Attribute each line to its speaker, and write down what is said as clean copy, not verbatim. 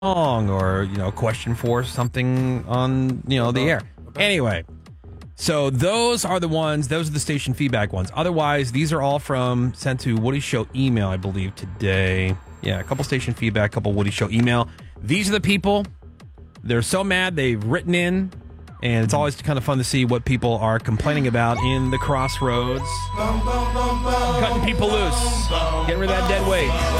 Speaker 1: wrong or, question for something on, the air. Anyway, so those are the station feedback ones. Otherwise, these are all sent to Woody Show email, I believe, today. Yeah, a couple station feedback, a couple Woody Show email. These are the people. They're so mad they've written in, and it's always kind of fun to see what people are complaining about in the crossroads. Cutting people loose. Getting rid of that dead weight.